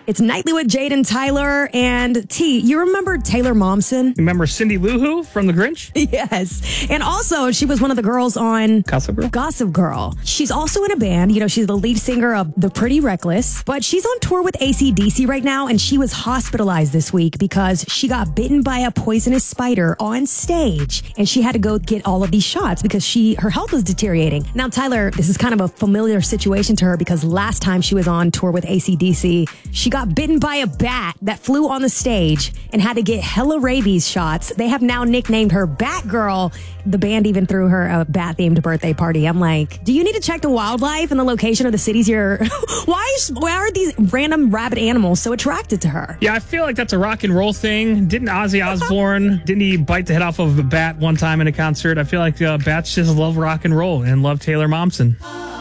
It's Nightly with Jade and Tyler. And T, you remember Taylor Momsen? Remember Cindy Lou Who from The Grinch? Yes. And also, she was one of the girls on Gossip Girl? Gossip Girl. She's also in a band. You know, she's the lead singer of The Pretty Reckless. But she's on tour with AC/DC right now, and she was hospitalized this week because she got bitten by a poisonous spider on stage. And she had to go get all of these shots because her health was deteriorating. Now, Tyler, this is kind of a familiar situation to her because last time she was on tour with AC/DC, she got bitten by a bat that flew on the stage and had to get hella rabies shots. They have now nicknamed her Batgirl. The band even threw her a bat-themed birthday party. I'm like, do you need to check the wildlife and the location of the cities you're... Why are these random rabid animals so attracted to her? Yeah, I feel like that's a rock and roll thing. Didn't Ozzy Osbourne, didn't he bite the head off of a bat one time in a concert? I feel like bats just love rock and roll and love Taylor Momsen.